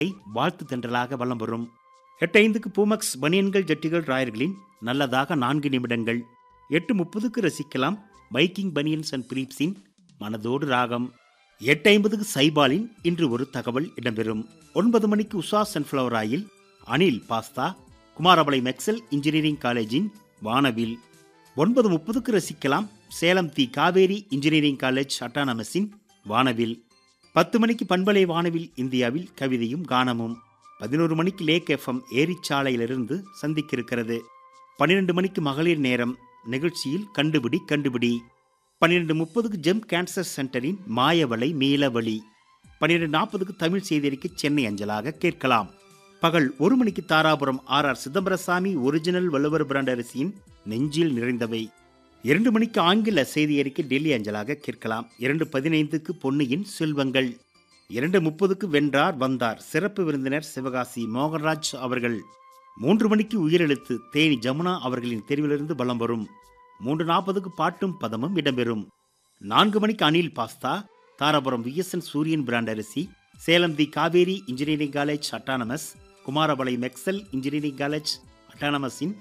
வாழ்த்து தென்றலாக வலம் வரும். 8:05க்கு பூமக்ஸ் பனியன்கள் ஜட்டிகள் ராயர்களின் நல்லதாக 4 நிமிடங்கள். 8:30க்கு ரசிக்கலாம் பைக்கிங் பனியன்ஸ் அண்ட் பிரீப்ஸின் மனதோடு ராகம். 8:50க்கு சைபாலின் இன்று ஒரு தகவல் இடம்பெறும். 9 மணிக்கு Usha sunflower oil Anil pasta Kumarapalayam XL engineering காலேஜின் வானவில். 9:30க்கு ரசிக்கலாம் சேலம் தி காவேரி இன்ஜினியரிங் காலேஜ் அட்டானமஸின் வானவில். 10 மணிக்கு பண்பலை வானவில் இந்தியாவில் கவிதையும் கானமும். 11 மணிக்கு லேக் எஃப்எம் ஏரிச்சாலையிலிருந்து சந்திக்கிறது. 12 மணிக்கு மகளிர் நேரம் நிகழ்ச்சியில் கண்டுபிடி கண்டுபிடி. 12:30க்கு ஜெம் கேன்சர் சென்டரின் மாயவளை மீளவழி. 12:40க்கு தமிழ் செய்தியறிக்கை சென்னை அஞ்சலாக கேட்கலாம். பகல் 1 மணிக்கு Dharapuram R Chidambarasamy original Valluvar brand அரிசியின் நெஞ்சில் நிறைந்தவை. 2 மணிக்கு ஆங்கில செய்தி அறிக்கை டெல்லி அஞ்சலாக கேட்கலாம். 2:15க்கு பொன்னியின் செல்வங்கள். 2:30க்கு வென்றார் வந்தார் சிறப்பு விருந்தினர் சிவகாசி மோகன்ராஜ் அவர்கள். 3 மணிக்கு உயிரெழுத்து தேனி ஜமுனா அவர்களின் தெரிவிலிருந்து பலம் வரும். 3:40க்கு பாட்டும் பதமும் இடம்பெறும். 4 மணிக்கு அனில் பாஸ்தா தாராபுரம் விஎஸ்என் சூரியன் பிராண்ட் அரிசி சேலம் தி Kaveri engineering college autonomous Kumarapalayam XL engineering college அட்டானமஸின்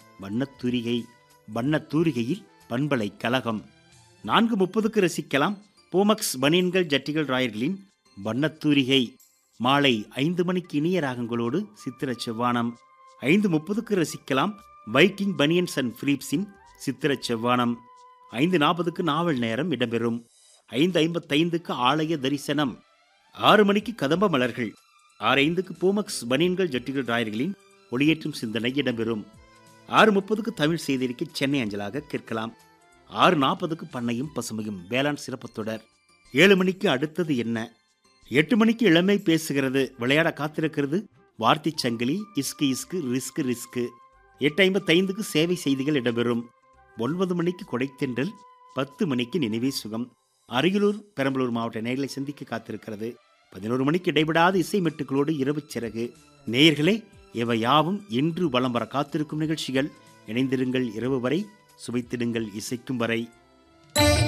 வண்ணத்தூரிகையில் பண்பலை கழகம். 4:30க்கு ரசிக்கலாம் பூமக்ஸ் பனியன்கள் ஜட்டிகள் ராயர்களின் வண்ணத்தூரிகை. மாலை 5 மணிக்கு இனிய ராகங்களோடு சித்திர செவ்வானம். 5:30க்கு ரசிக்கலாம் பைக்கிங் பனியன்ஸ் அண்ட் பிரீப்ஸின் சித்திர செவ்வானம். 5:40க்கு நாவல் நேரம் இடம்பெறும். 5:55க்கு ஆலய தரிசனம். 6 மணிக்கு கதம்ப மலர்கள். 6:05க்கு பூமக்ஸ் பனியன்கள் ஜட்டிகள் ராயர்களின் ஒளியேற்றும் சிந்தனை இடம்பெறும். 6:30க்கு தமிழ் செய்தியறிக்கை சென்னை அஞ்சலாக கேட்கலாம். 6:40க்கு பண்ணையும் பசுமையும் வேளாண் சிறப்பு தொடர். 7 மணிக்கு அடுத்தது என்ன. 8 மணிக்கு இளமை பேசுகிறது விளையாட காத்திருக்கிறது வார்த்தை சங்கிலி இஸ்கு இஸ்கு ரிஸ்கு ரிஸ்கு. 8:55க்கு சேவை செய்திகள் இடம்பெறும். 9 மணிக்கு கொடைத்தென்றல். 10 மணிக்கு நினைவே சுகம் அரியலூர் பெரம்பலூர் மாவட்ட நேயர்களை சந்திக்க காத்திருக்கிறது. 11 மணிக்கு இடைவிடாத இசை மெட்டுகளோடு இரவு சிறகு. நேயர்களே, இவை யாவும் இன்று வலம் வர காத்திருக்கும் நிகழ்ச்சிகள். இணைந்திருங்கள் இரவு வரை, சுவைத்திடுங்கள் இசைக்கும் வரை.